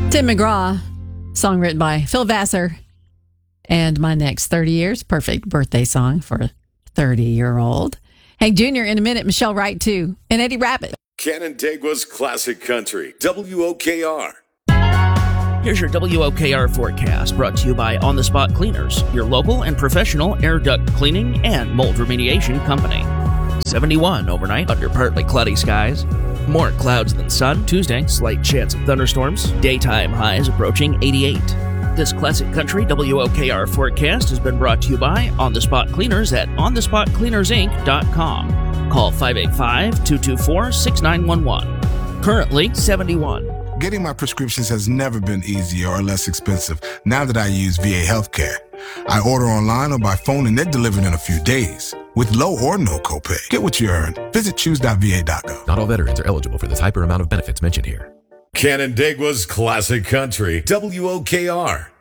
Tim McGraw, song written by Phil Vassar. And My Next 30 Years, perfect birthday song for a 30-year-old. Hank Jr. in a minute, Michelle Wright too, and Eddie Rabbit. Canandaigua's Classic Country, WOKR. Here's your WOKR forecast, brought to you by On the Spot Cleaners, your local and professional air duct cleaning and mold remediation company. 71 overnight under partly cloudy skies. More clouds than sun. Tuesday, slight chance of thunderstorms. Daytime highs approaching 88. This Classic Country WOKR forecast has been brought to you by On the Spot Cleaners at onthespotcleanersinc.com. Call 585-224-6911. Currently 71. Getting my prescriptions has never been easier or less expensive now that I use VA Healthcare. I order online or by phone and they're delivered in a few days with low or no copay. Get what you earn. Visit choose.va.gov. Not all veterans are eligible for this hyper amount of benefits mentioned here. Canandaigua's Classic Country, WOKR.